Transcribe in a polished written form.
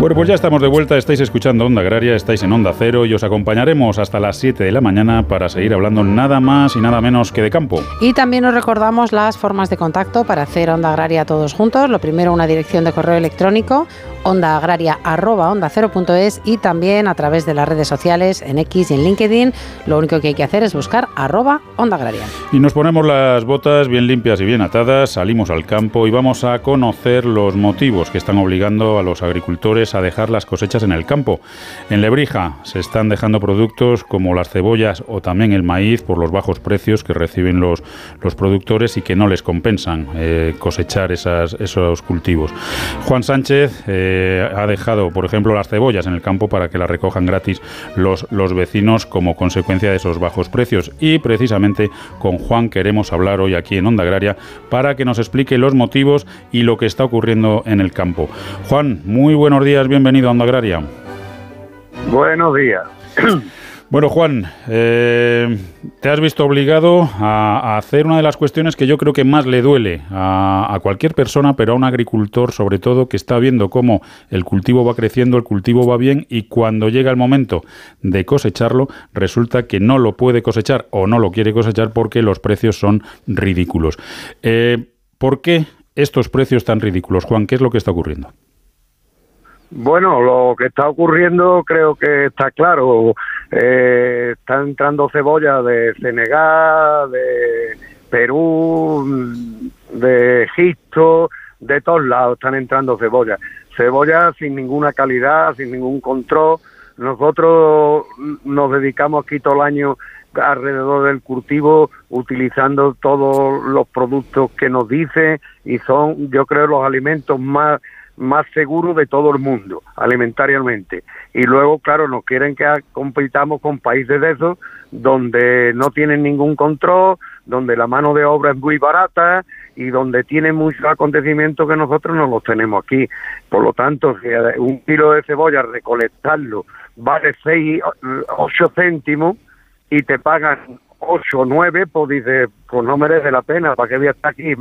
Bueno, pues ya estamos de vuelta, estáis escuchando Onda Agraria, estáis en Onda Cero y os acompañaremos hasta las 7 de la mañana para seguir hablando nada más y nada menos que de campo. Y también os recordamos las formas de contacto para hacer Onda Agraria todos juntos. Lo primero, una dirección de correo electrónico, ondaagraria@ondacero.es, y también a través de las redes sociales, en X y en LinkedIn. Lo único que hay que hacer es buscar @Onda Agraria. Y nos ponemos las botas bien limpias y bien atadas, salimos al campo y vamos a conocer los motivos que están obligando a los agricultores a dejar las cosechas en el campo. En Lebrija se están dejando productos como las cebollas o también el maíz por los bajos precios que reciben los productores y que no les compensan cosechar esos cultivos. Juan Sánchez ha dejado, por ejemplo, las cebollas en el campo para que las recojan gratis los vecinos como consecuencia de esos bajos precios. Y precisamente con Juan queremos hablar hoy aquí en Onda Agraria para que nos explique los motivos y lo que está ocurriendo en el campo. Juan, muy buenos días, bienvenido a Onda Agraria. Buenos días. Bueno, Juan, te has visto obligado a hacer una de las cuestiones que yo creo que más le duele a cualquier persona, pero a un agricultor sobre todo, que está viendo cómo el cultivo va creciendo, el cultivo va bien, y cuando llega el momento de cosecharlo, resulta que no lo puede cosechar o no lo quiere cosechar porque los precios son ridículos. ¿Por qué estos precios tan ridículos, Juan? ¿Qué es lo que está ocurriendo? Bueno, lo que está ocurriendo creo que está claro. Están entrando cebollas de Senegal, de Perú, de Egipto, de todos lados están entrando cebollas. Cebollas sin ninguna calidad, sin ningún control. Nosotros nos dedicamos aquí todo el año alrededor del cultivo utilizando todos los productos que nos dicen, y son, yo creo, los alimentos más seguros de todo el mundo, alimentariamente. Y luego, claro, nos quieren que compitamos con países de esos donde no tienen ningún control, donde la mano de obra es muy barata y donde tienen muchos acontecimientos que nosotros no los tenemos aquí. Por lo tanto, si un kilo de cebolla, recolectarlo, vale 8 céntimos y te pagan 8 o 9, pues dices, pues no merece la pena, ¿para qué voy a estar aquí